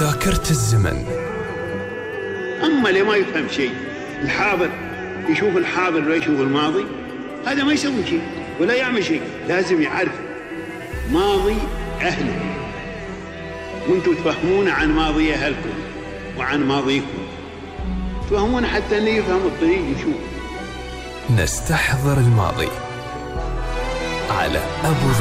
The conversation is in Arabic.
ذاكرة الزمن. أما اللي ما يفهم شيء، الحاضر يشوف الحاضر ولا يشوف الماضي، هذا ما يسوي شيء ولا يعمل شيء. لازم يعرف ماضي أهله، وانتم تفهمون عن ماضي أهلكم وعن ماضيكم، تفهمون حتى أنه يفهم الطريق يشوف. نستحضر الماضي على أبو